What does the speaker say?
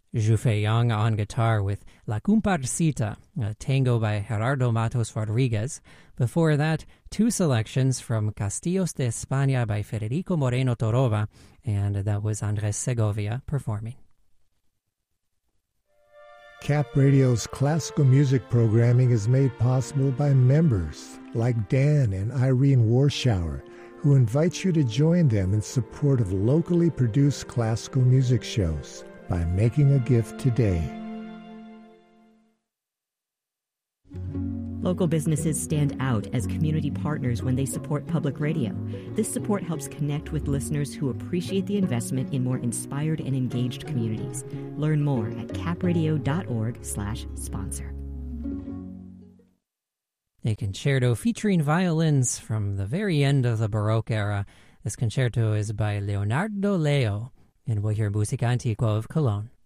Zhufe Yang on guitar with La Comparsita, a tango by Gerardo Matos Rodriguez. Before that, two selections from Castillos de España by Federico Moreno Torroba, and that was Andres Segovia performing. Cap Radio's classical music programming is made possible by members like Dan and Irene Warschauer, who invite you to join them in support of locally produced classical music shows by making a gift today. Local businesses stand out as community partners when they support public radio. This support helps connect with listeners who appreciate the investment in more inspired and engaged communities. Learn more at capradio.org/sponsor. A concerto featuring violins from the very end of the Baroque era. This concerto is by Leonardo Leo, and we'll hear Musica Antigua of Cologne.